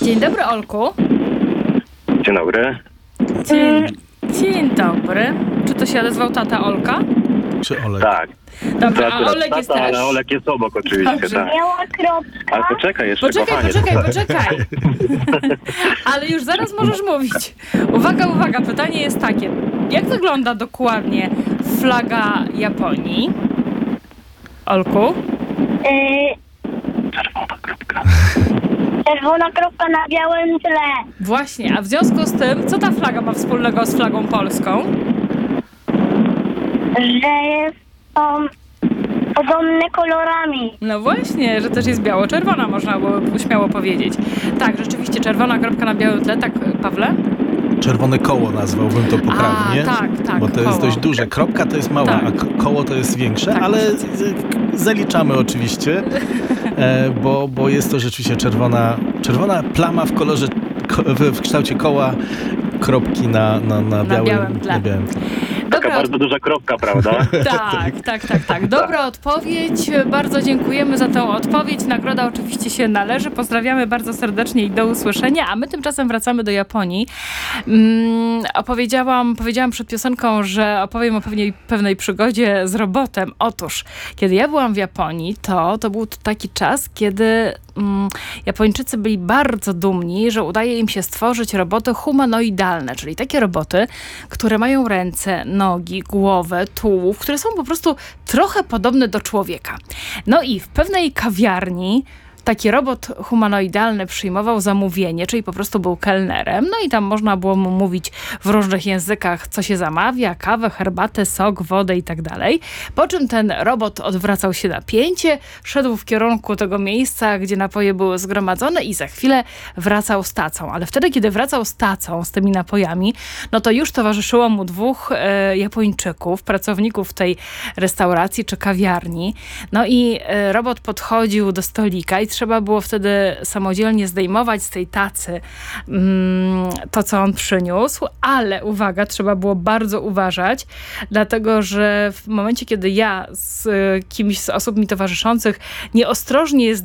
Dzień dobry, Olku. Dzień dobry. Dzień dobry. Czy to się odezwał tata Olka? Czy Olek? Tak. Dobrze, To a akurat Olek jest tata, też. ale Olek jest obok oczywiście, Dobrze. tak. Biała kropka. Ale poczekaj jeszcze, kochanie. Poczekaj. Ale już zaraz możesz mówić. Uwaga, pytanie jest takie. Jak wygląda dokładnie flaga Japonii? Olku? Czerwona kropka. Czerwona kropka na białym tle. Właśnie, a w związku z tym, co ta flaga ma wspólnego z flagą polską? Że są podobne kolorami. No właśnie, że też jest biało-czerwona, można było śmiało powiedzieć. Tak, rzeczywiście, czerwona kropka na białym tle, tak, Pawle? Czerwone koło nazwałbym to poprawnie. Tak, Bo to koło. jest dość duże. Kropka to jest mała, Tak. a koło to jest większe, Tak, ale masz zaliczamy oczywiście, bo jest to rzeczywiście czerwona plama w kolorze, w kształcie koła, kropki na białym tle. Na białym tle. Taka Dobra, bardzo duża kropka, prawda? tak. Dobra odpowiedź. Bardzo dziękujemy za tę odpowiedź. Nagroda oczywiście się należy. Pozdrawiamy bardzo serdecznie i do usłyszenia. A my tymczasem wracamy do Japonii. Powiedziałam przed piosenką, że opowiem o pewnej przygodzie z robotem. Otóż, kiedy ja byłam w Japonii, to był taki czas, kiedy Japończycy byli bardzo dumni, że udaje im się stworzyć roboty humanoidalne, czyli takie roboty, które mają ręce, nogi, głowę, tułów, które są po prostu trochę podobne do człowieka. No i w pewnej kawiarni taki robot humanoidalny przyjmował zamówienie, czyli po prostu był kelnerem. No i tam można było mu mówić w różnych językach, co się zamawia, kawę, herbatę, sok, wodę i tak dalej. Po czym ten robot odwracał się na pięcie, szedł w kierunku tego miejsca, gdzie napoje były zgromadzone i za chwilę wracał z tacą. Ale wtedy, kiedy wracał z tacą, z tymi napojami, no to już towarzyszyło mu dwóch Japończyków, pracowników tej restauracji czy kawiarni. No i robot podchodził do stolika i trzeba było wtedy samodzielnie zdejmować z tej tacy to, co on przyniósł, ale uwaga, trzeba było bardzo uważać, dlatego, że w momencie, kiedy ja z kimś z osób mi towarzyszących nieostrożnie